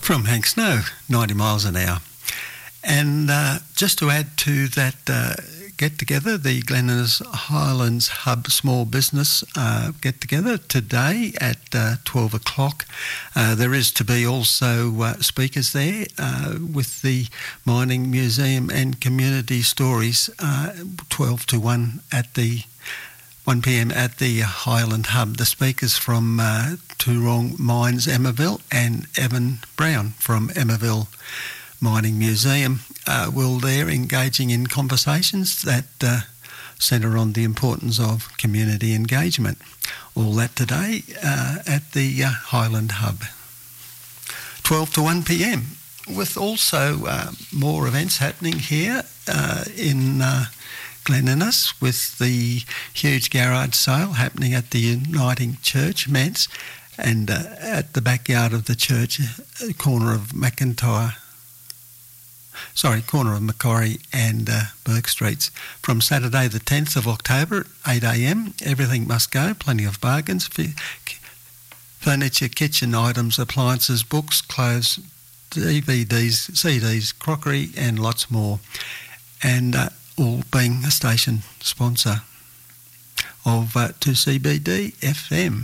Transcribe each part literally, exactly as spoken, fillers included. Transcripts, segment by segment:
from Hank Snow, ninety miles an hour. And uh, just to add to that uh, get-together, the Glen Innes Highlands Hub Small Business uh, get-together today at uh, twelve o'clock. Uh, there is to be also uh, speakers there uh, with the Mining Museum and Community Stories, uh, twelve to one at the one p.m. at the Highland Hub. The speakers from uh, Toorong Mines Emmaville and Evan Brown from Emmaville Mining Museum uh, will there engaging in conversations that uh, centre on the importance of community engagement. All that today uh, at the uh, Highland Hub. twelve to one p.m. with also uh, more events happening here uh, in uh, Glen Innes, with the huge garage sale happening at the Uniting Church, Mance, and uh, at the backyard of the church, uh, corner of McIntyre, sorry, corner of Macquarie and uh, Burke Streets. From Saturday the tenth of October at eight a.m, everything must go, plenty of bargains, furniture, kitchen items, appliances, books, clothes, D V Ds, C Ds, crockery and lots more. And uh, all being a station sponsor of uh, two C B D F M.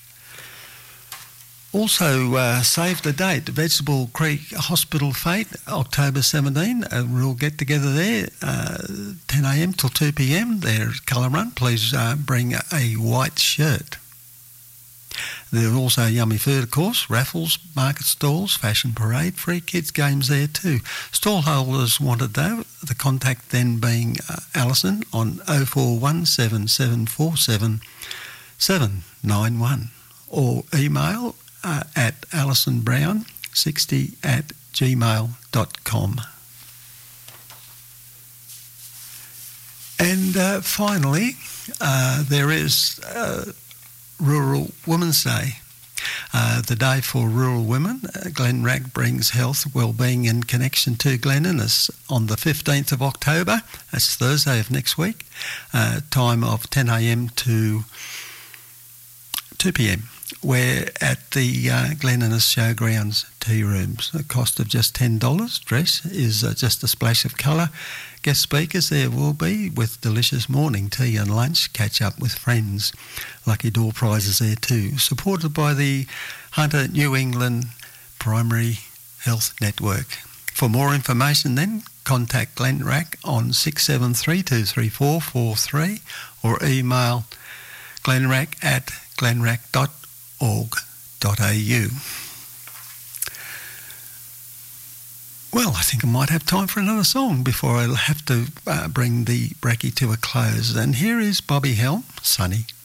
Also, uh, save the date, Vegetable Creek Hospital Fete, October seventeenth, uh, we'll get together there, uh, ten a.m. till two p.m, there's colour run. Please uh, bring a white shirt. There's also yummy food, of course, raffles, market stalls, fashion parade, free kids games there too. Stall holders wanted though, the contact then being uh, Alison on oh four one seven seven four seven seven nine one or email uh, at alisonbrown sixty at gmail dot com. And uh, finally, uh, there is Uh, Rural Women's Day, uh, the day for rural women. uh, Glenrack brings health, wellbeing and connection to Glen Innes on the fifteenth of October, that's Thursday of next week, uh, time of ten a.m. to two p.m, where at the uh, Glen Innes Showgrounds tea rooms, the cost of just ten dollars. Dress is uh, just a splash of colour. Guest speakers there will be with delicious morning tea and lunch, catch up with friends. Lucky door prizes there too, supported by the Hunter New England Primary Health Network. For more information then, contact Glenrack on six seven three two three four four three or email glenrack at glenrack dot org dot a u. Well, I think I might have time for another song before I have to uh, bring the brekkie to a close. And here is Bobby Helm, Sunny.